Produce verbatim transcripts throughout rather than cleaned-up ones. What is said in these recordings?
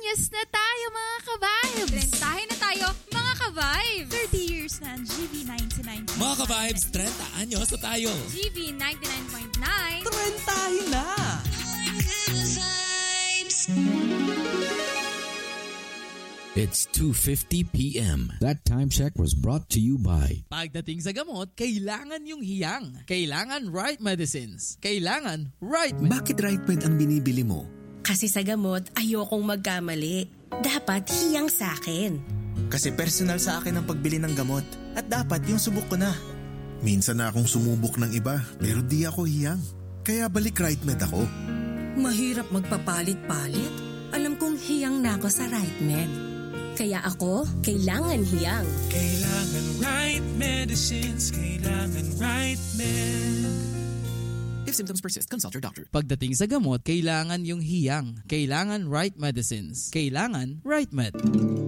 anyos na tayo mga ka-vibes! Trentahin na tayo mga ka-vibes! thirty years na ang G V ninety-nine point nine. Mga ka-vibes, trenta anyos na tayo. G V ninety-nine point nine. Trentahin na! It's two fifty p.m. That time check was brought to you by Pagdating sa gamot, kailangan yung hiyang. Kailangan right medicines. Kailangan right medicines. Bakit right med ang binibili mo? Kasi sa gamot, ayokong magkamali. Dapat hiyang sa akin. Kasi personal sa akin ang pagbili ng gamot. At dapat yung subok ko na. Minsan na akong sumubok ng iba, pero di ako hiyang. Kaya balik right med ako. Mahirap magpapalit-palit. Alam kong hiyang na ako sa right med. Kaya ako, kailangan hiyang. Kailangan right medicines, kailangan right med. If symptoms persist, consult your doctor. Pagdating sa gamot, kailangan yung hiyang. Kailangan right medicines. Kailangan right med.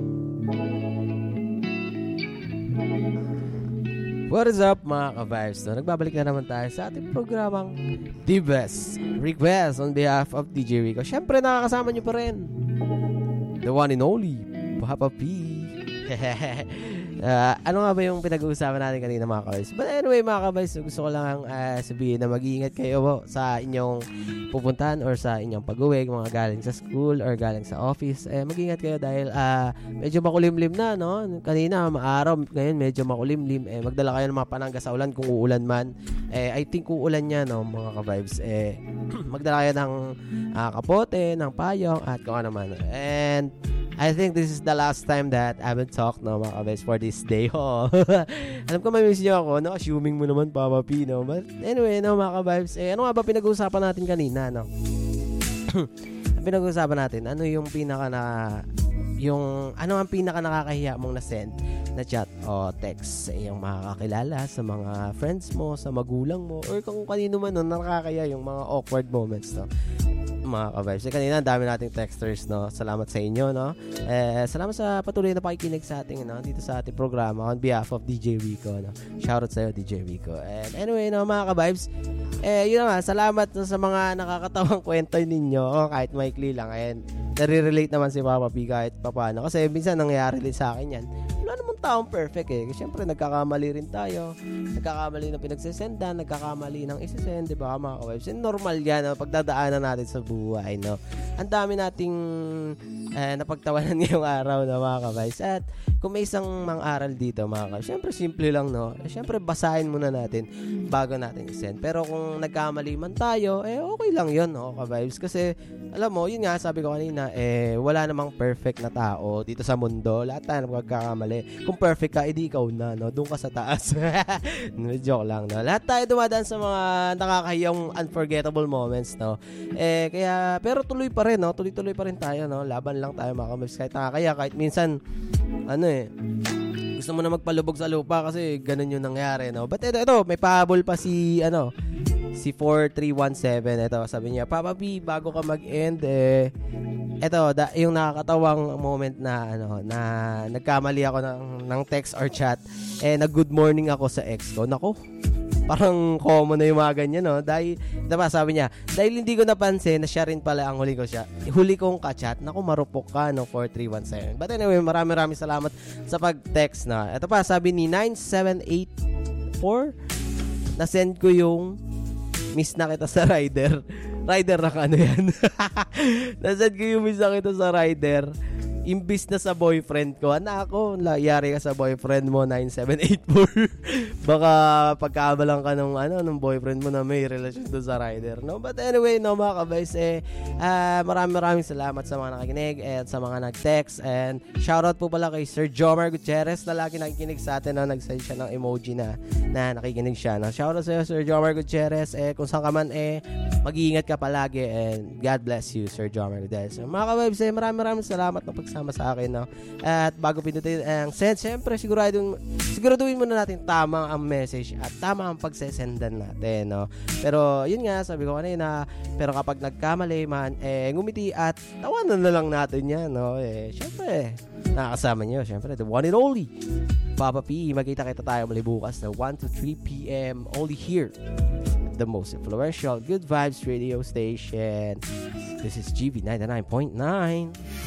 What is up mga ka-vibes? No? Nagbabalik na naman tayo sa ating programang The Best Request on behalf of D J Rico. Siyempre nakakasama nyo pa rin the one and only Papa P. uh, ano nga ba yung pinag-uusapan natin kanina mga ka-vibes? But anyway mga ka-vibes, gusto ko lang uh, sabihin na mag-iingat kayo po sa inyong pupuntahan or sa inyong pag-uwi, mga galing sa school or galing sa office. Eh, mag-iingat kayo dahil uh, medyo makulimlim na, no? Kanina maaraw, ngayon medyo makulimlim. Eh, magdala kayo ng mga panangga sa ulan kung uulan man. Eh, I think uulan yan, no, mga ka-vibes. Eh, magdala kayo ng uh, kapote, ng payong at kung ano man. And I think this is the last time that I will talk, no, mga ka-vibes, for this day. Oh. Alam ko may miss nyo ako, no? Assuming mo naman, Papa P, no? But anyway, no, mga ka-vibes, eh, ano nga ba pinag-uusapan natin kanina, no? Ang pinag-uusapan natin, ano yung pinaka na, yung, ano ang pinaka nakakahiya mong na-send na chat o text sa iyong mga kakilala, sa mga friends mo, sa magulang mo, or kung kanino man, no, nakakahiya yung mga awkward moments, no? Mga ka-vibes. So, kanina, dami nating texters, no? Salamat sa inyo, no? Eh, salamat sa patuloy na pakikinig sa ating, no? Dito sa ating programa on behalf of D J Rico, no? Shoutout sa'yo, D J Rico. And anyway, no, mga ka-vibes, eh, yun naman, salamat sa mga nakakatawang kwento ninyo, oh, kahit maikli lang. And nare-relate naman si Papa P kahit papano. Kasi minsan nangyayari din sa akin yan. Wala namang taong perfect eh. Kasi syempre nagkakamali rin tayo. Nagkakamali ng pinagsisendan, nagkakamali ng isisend, di ba mga ka-vibes? And normal yan, no? Pagdadaanan natin sa buhay, no? Ang dami nating eh, napagtawanan ngayong araw, no, mga ka-vibes. At kung may isang mang-aral dito, mga ka-vibes, syempre simple lang, no? Eh, syempre basahin muna natin bago natin isend. Pero kung nagkamali man tayo, eh okay lang yun, no, ka-vibes? Kasi alam mo, yun nga, sabi ko kanina, eh, wala namang perfect na tao dito sa mundo. Lahat tayo nagkakamali. Kung perfect ka, edi ikaw na, no? Doon ka sa taas. Joke lang, no? Lahat tayo dumadaan sa mga nakakahiyang unforgettable moments, no? Eh, kaya, pero tuloy pa rin, no? Tuloy-tuloy pa rin tayo, no? Laban lang tayo, mga kamabs. Kahit nakakaya, kahit minsan, ano eh, gusto mo na magpalubog sa lupa kasi ganun yung nangyari, no? But ito, ito, may pahabol pa si, ano, si four three one seven, ito, sabi niya, Papa P, bago ka mag-end, eh, ito, da, yung nakakatawang moment na, ano, na nagkamali ako ng, ng text or chat, eh, nag-good morning ako sa ex ko. Nako, parang common na yung mga ganyan, no? Dahil, diba, sabi niya, dahil hindi ko napansin na siya rin pala ang huli ko siya. Huli kong ka-chat. Naku, marupok ka, no? four three one seven. But anyway, marami-rami salamat sa pag-text na. Ito pa, sabi ni nine seven eight four, na-send ko yung miss na kita sa rider. Rider na ka, ano yan? Nasad ko yung miss na kita sa rider. Imbis na sa boyfriend ko. Anak ako, yari ka sa boyfriend mo, nine seven eight four. Baka pagkaabalang ka nung, ano, nung boyfriend mo na may relasyon doon sa rider, no? But anyway, no, mga kabais, eh, uh, maraming maraming salamat sa mga nakikinig at sa mga nag-text. And shoutout po pala kay Sir Jomar Gutierrez na lagi nakikinig sa atin, no? Nag-send siya ng emoji na, na nakikinig siya, no? Shoutout sa iyo, Sir Jomar Gutierrez. Eh, kung saan ka man, eh, mag-iingat ka palagi and God bless you, Sir Jomar Gutierrez. So, mga kabais, eh, maraming maraming salamat na pagsama sa akin, no? At bago pinutin ang send, syempre siguraduhin, siguraduhin muna natin tama ang message at tama ang pagsesendan natin, no? Pero yun nga, sabi ko kanina, pero kapag nagkamali man, eh ngumiti at tawanan na lang natin yan, no? Eh syempre nakakasama nyo, syempre the one and only Papa P. Magkita kita tayo muli bukas na one to three p.m. only here, the most influential Good Vibes radio station. This is G V ninety-nine point nine.